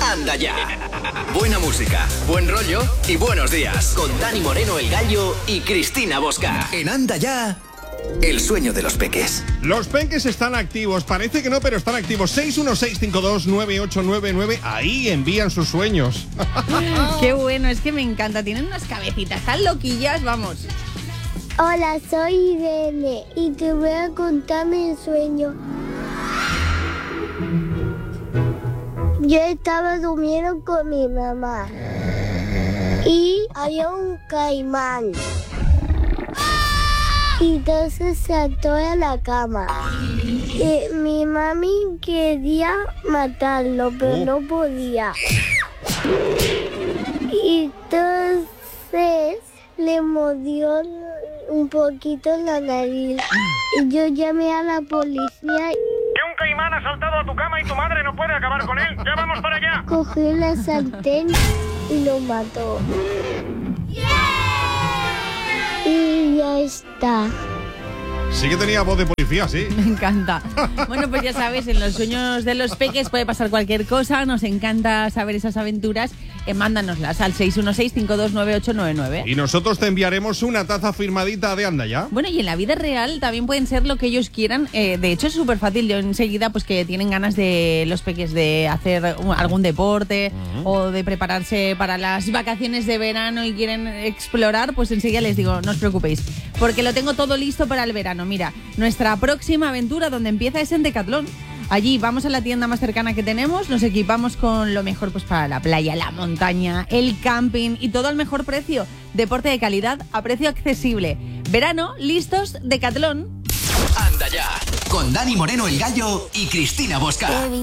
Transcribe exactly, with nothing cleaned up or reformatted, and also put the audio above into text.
Anda Ya. Buena música, buen rollo y buenos días. Con Dani Moreno, el Gallo, y Cristina Bosca. En Anda Ya, el sueño de los peques. Los peques están activos, parece que no, pero están activos. seis uno seis cinco dos nueve ocho nueve nueve. Ahí envían sus sueños. Qué bueno, es que me encanta. Tienen unas cabecitas tan loquillas, vamos. Hola, soy Irene y te voy a contar mi sueño. Yo estaba durmiendo con mi mamá y había un caimán. Y entonces saltó de la cama. Y mi mami quería matarlo, pero oh. no podía. Y entonces le mordió un poquito la nariz. Y yo llamé a la policía. Que un caimán ha saltado a tu cama y tu madre no puede acabar con él. ¡Ya vamos para allá! Cogí la sartén y lo mató. Y ya está. Sí que tenía voz de policía, sí. Me encanta. Bueno, pues ya sabes, en los sueños de los peques puede pasar cualquier cosa. Nos encanta saber esas aventuras. Eh, mándanoslas al seis uno seis cinco dos nueve ocho nueve nueve. Y nosotros te enviaremos una taza firmadita de Anda Ya. Bueno, y en la vida real también pueden ser lo que ellos quieran. Eh, de hecho, es súper fácil. Yo enseguida, pues que tienen ganas de los peques de hacer un, algún deporte uh-huh. o de prepararse para las vacaciones de verano y quieren explorar, pues enseguida les digo, no os preocupéis, porque lo tengo todo listo para el verano. Mira, nuestra próxima aventura donde empieza es en Decathlon. Allí vamos a la tienda más cercana que tenemos, nos equipamos con lo mejor pues para la playa, la montaña, el camping y todo al mejor precio. Deporte de calidad a precio accesible. Verano, listos, Decathlon. Anda Ya, con Dani Moreno, el Gallo, y Cristina Bosca.